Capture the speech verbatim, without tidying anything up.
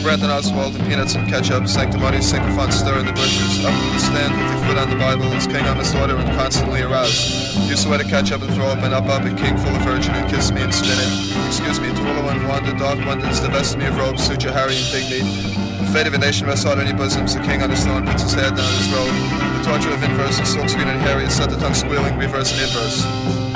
Brandon Oswald and peanuts and ketchup, sanctimonious sycophant stir in the bushes, up to the stand with your foot on the Bible, as king on his order and constantly aroused. You swear to catch up and throw up and up up, a king full of virgin who kissed me and spin it. Excuse me, Twillo and Wanda, dog wonders, divest me of robes, suit your Harry and pig meat. The fate of a nation rests hard on your bosoms, the king on his throne puts his head down his robe. The torture of inverse, and silkscreen and Harry, set the tongue squealing, reverse and inverse.